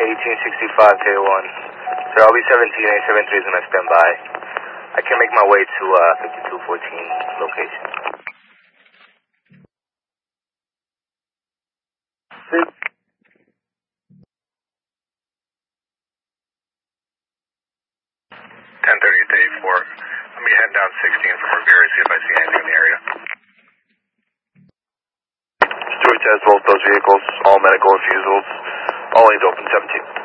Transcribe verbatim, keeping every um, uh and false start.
eighteen sixty-five K one. So I'll be seventeen, eight seven three is going to stand by. I can make my way to uh, fifty-two fourteen location. ten thirty to eighty-four. Let me head down sixteen from Revere, see if I see anything in the area. Stewart has both those vehicles, all medical refusals. All lanes open, seventeen.